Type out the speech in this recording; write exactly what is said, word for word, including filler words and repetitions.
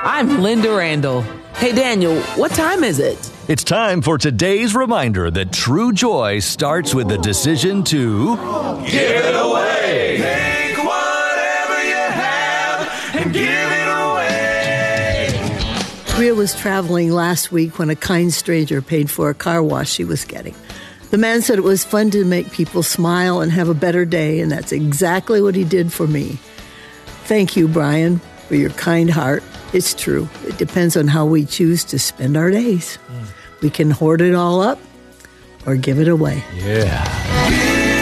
I'm Linda Randall. Hey, Daniel, what time is it? It's time for today's reminder that true joy starts with the decision to give it away. Take whatever you have and give it away. Rhea was traveling last week when a kind stranger paid for a car wash she was getting. The man said it was fun to make people smile and have a better day, and that's exactly what he did for me. Thank you, Brian, for your kind heart. It's true. It depends on how we choose to spend our days. Mm. We can hoard it all up or give it away. Yeah.